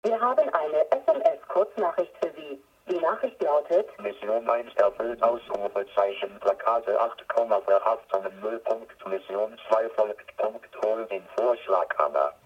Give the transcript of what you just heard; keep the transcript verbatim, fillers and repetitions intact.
Wir haben eine S M S-Kurznachricht für Sie. Die Nachricht lautet: Mission eins erfüllt, Ausrufezeichen, Plakate acht Komma verhaftung null Punkt, Mission zwei folgt, Punkt, hol den Vorschlaghammer.